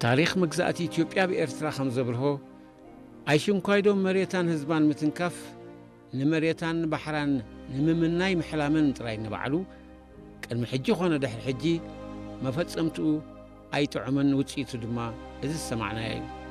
ታሪክ መግዛእቲ ኢትዮጵያ በኤርትራ ከም ዘብርሆ ኣይሽንኳይዶም መሬታን ህዝባን ምትንካፍ ንመሬታን ባሕራን ንምምናይ ምሕላምን ጥራይ ንባዕሉ ቅድሚ ሕጂ ኾነ ድሕሪ ሕጂ መፈጸምትኡ ኣይጥዕመን ውፅኢቱ ድማ እዚ ሰማዕናዮ እዩ